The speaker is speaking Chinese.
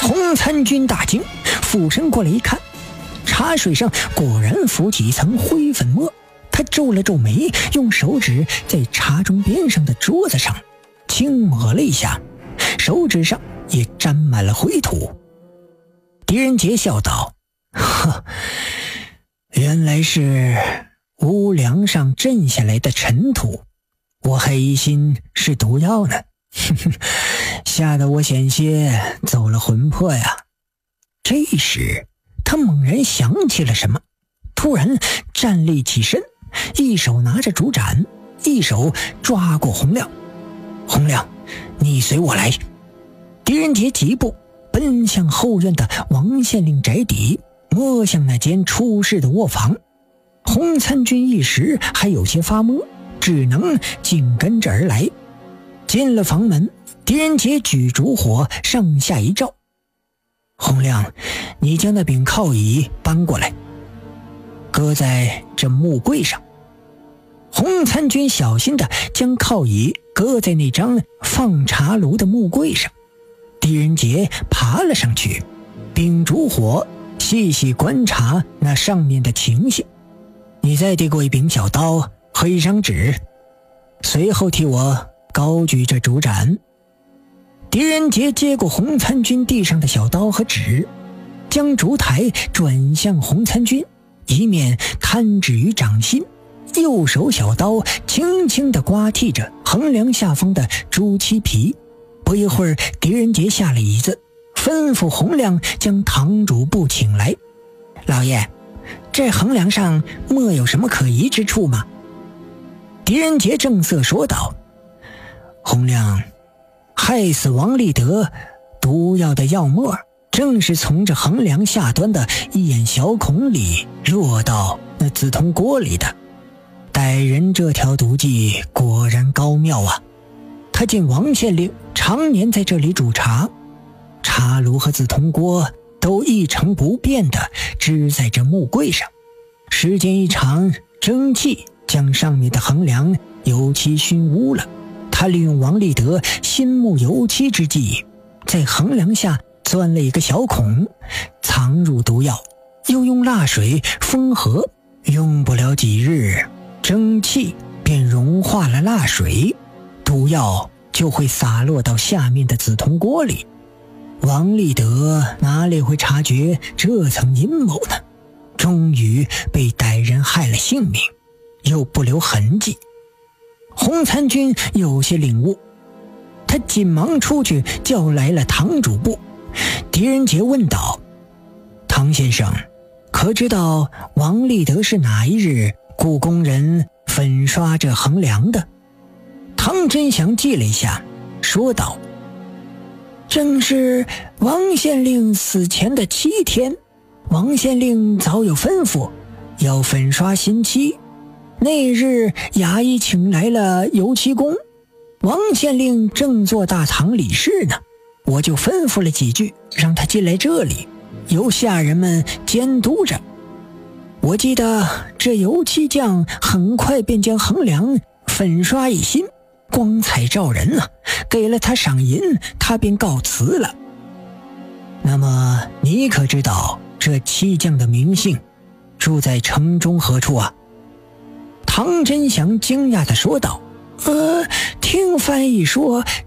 洪参军大惊，俯身过来一看，茶水上果然浮起一层灰粉末。他皱了皱眉，用手指在茶盅边上的桌子上轻抹了一下，手指上也沾满了灰土。狄仁杰笑道：呵，原来是屋梁上震下来的尘土，我还疑心是毒药呢，吓得我险些走了魂魄呀。这时他猛然想起了什么，突然站立起身，一手拿着竹盏，一手抓过洪亮。洪亮，你随我来。狄仁杰疾步奔向后院的王县令宅邸，摸向那间出事的卧房。洪参军一时还有些发懵，只能紧跟着而来。进了房门，狄仁杰举烛火上下一照：洪亮，你将那柄靠椅搬过来，搁在这木柜上。洪参军小心地将靠椅搁在那张放茶炉的木柜上。狄仁杰爬了上去，秉烛火细细观察那上面的情形。你再递过一柄小刀和一张纸，随后替我高举这竹盏。狄仁杰接过洪参军地上的小刀和纸，将烛台转向洪参军，一面摊置于掌心，右手小刀轻轻地刮剔着横梁下方的朱漆皮。不一会儿，狄仁杰下了椅子，吩咐洪亮将堂主簿请来。老爷，这横梁上莫有什么可疑之处吗？狄仁杰正色说道：洪亮，害死王立德毒药的药末正是从这横梁下端的一眼小孔里落到那紫铜锅里的。歹人这条毒计果然高妙啊！他见王县令常年在这里煮茶，茶炉和紫铜锅都一成不变地支在这木柜上。时间一长，蒸汽将上面的横梁油漆熏污了。他利用王立德新木油漆之际，在横梁下钻了一个小孔，藏入毒药，又用蜡水封合，用不了几日，蒸汽便融化了蜡水，毒药就会洒落到下面的紫铜锅里。王立德哪里会察觉这层阴谋呢？终于被歹人害了性命，又不留痕迹。洪参军有些领悟，他紧忙出去叫来了堂主簿。狄仁杰问道：唐先生，可知道王立德是哪一日雇工人粉刷这横梁的？唐真祥记了一下，说道：正是王县令死前的7天，王县令早有吩咐要粉刷新漆。那日衙役请来了油漆工，王县令正做大堂理事呢，我就吩咐了几句，让他进来这里，由下人们监督着。我记得这油漆匠很快便将横梁粉刷一新，光彩照人啊，给了他赏银，他便告辞了。那么你可知道这漆匠的名姓，住在城中何处啊？唐真祥惊讶地说道：听翻译说